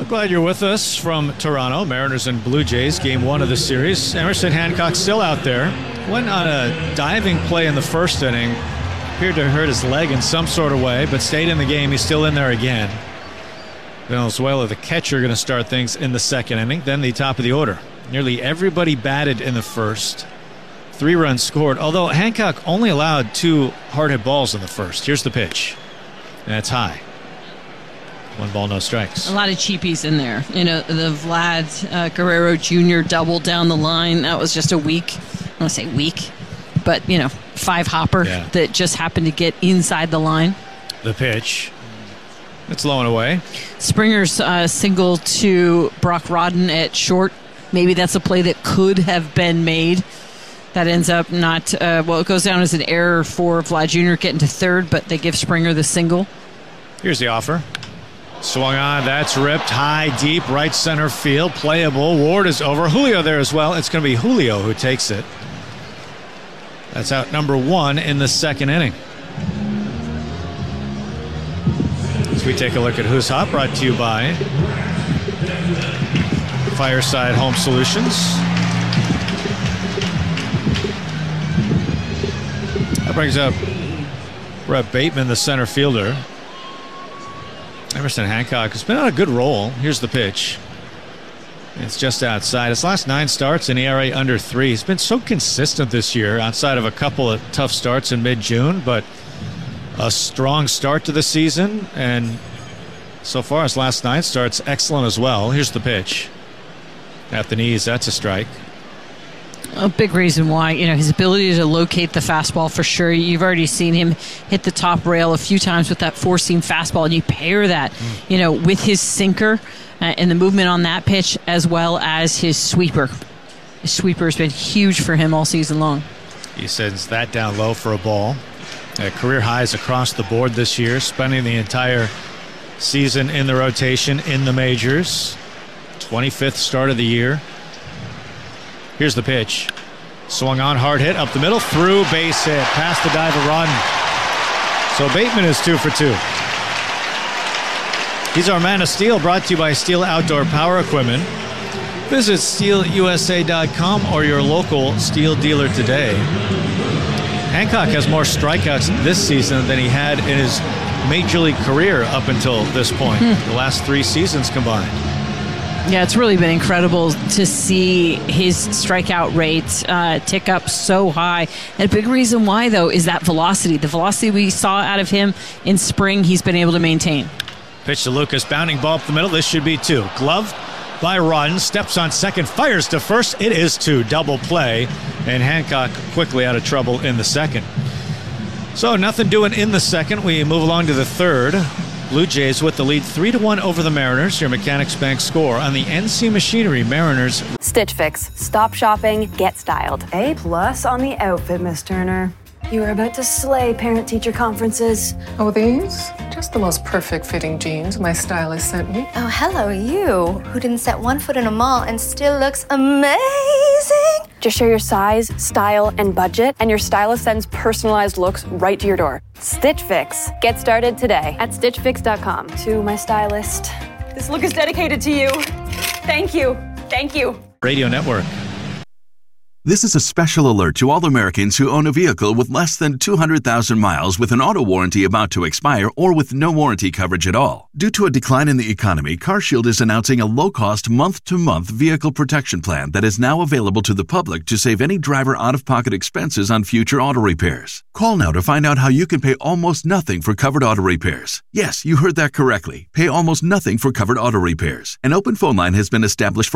Glad you're with us from Toronto. Mariners and Blue Jays, game one of the series. Emerson Hancock still out there. Went on a diving play in the first inning. Appeared to hurt his leg in some sort of way, but stayed in the game. He's still in there again. Valenzuela, the catcher, going to start things in the second inning. Then the top of the order. Nearly everybody batted in the first. 3 runs scored, although Hancock only allowed 2 hard hit balls in the first. Here's the pitch. That's high. 1 ball, no strikes. A lot of cheapies in there. You know, the Vlad Guerrero Jr. double down the line. That was just a weak, I want to say weak, but, 5-hopper that just happened to get inside the line. The pitch. It's low and away. Springer's single to Brock Rodden at short. Maybe that's a play that could have been made. That ends up not, it goes down as an error for Vlad Jr. getting to third, but they give Springer the single. Here's the offer. Swung on, that's ripped high, deep, right center field, playable. Ward is over. Julio there as well. It's going to be Julio who takes it. That's out number 1 in the second inning. As we take a look at Who's Hot, brought to you by Fireside Home Solutions. That brings up Brett Bateman, the center fielder. Emerson Hancock has been on a good roll. Here's the pitch. It's just outside. His last 9 starts, an ERA under 3. He's been so consistent this year, outside of a couple of tough starts in mid-June, but a strong start to the season, and so far his last 9 starts excellent as well. Here's the pitch. At the knees, that's a strike. A big reason why, his ability to locate the fastball for sure. You've already seen him hit the top rail a few times with that 4-seam fastball, and you pair that, with his sinker and the movement on that pitch, as well as his sweeper. His sweeper has been huge for him all season long. He sends that down low for a ball. Career highs across the board this year, spending the entire season in the rotation in the majors. 25th start of the year. Here's the pitch. Swung on, hard hit, up the middle, through, base hit, past the dive of Rodden. So Bateman is 2 for 2. He's our man of Steel, brought to you by Steel Outdoor Power Equipment. Visit SteelUSA.com or your local Steel dealer today. Hancock has more strikeouts this season than he had in his major league career up until this point. The last 3 seasons combined. Yeah, it's really been incredible to see his strikeout rate tick up so high. And a big reason why, though, is that velocity. The velocity we saw out of him in spring, he's been able to maintain. Pitch to Lucas, bounding ball up the middle. This should be 2. Glove by Rodden, steps on second, fires to first. It is 2, double play, and Hancock quickly out of trouble in the second. So nothing doing in the second. We move along to the third. Blue Jays with the lead 3-1 over the Mariners. Your Mechanics Bank score on the NC Machinery Mariners. Stitch Fix. Stop shopping, get styled. A+ on the outfit, Miss Turner. You are about to slay parent-teacher conferences. Oh, these? Just the most perfect fitting jeans my stylist sent me. Oh, hello, you, who didn't set 1 foot in a mall and still looks amazing. Just share your size, style, and budget, and your stylist sends personalized looks right to your door. Stitch Fix. Get started today at StitchFix.com. To my stylist, this look is dedicated to you. Thank you. Thank you. Radio Network. This is a special alert to all Americans who own a vehicle with less than 200,000 miles with an auto warranty about to expire or with no warranty coverage at all. Due to a decline in the economy, CarShield is announcing a low-cost month-to-month vehicle protection plan that is now available to the public to save any driver out-of-pocket expenses on future auto repairs. Call now to find out how you can pay almost nothing for covered auto repairs. Yes, you heard that correctly. Pay almost nothing for covered auto repairs. An open phone line has been established for